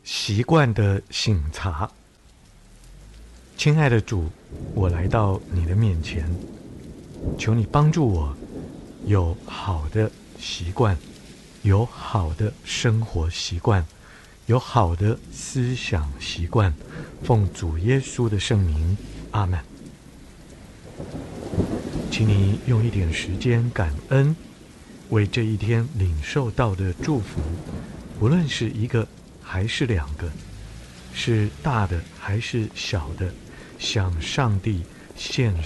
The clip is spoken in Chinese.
习惯的省察。亲爱的主，我来到你的面前，求你帮助我有好的习惯，有好的生活习惯，有好的思想习惯。奉主耶稣的圣名，阿们。请你用一点时间感恩，为这一天领受到的祝福，不论是一个还是两个，是大的还是小的，向上帝献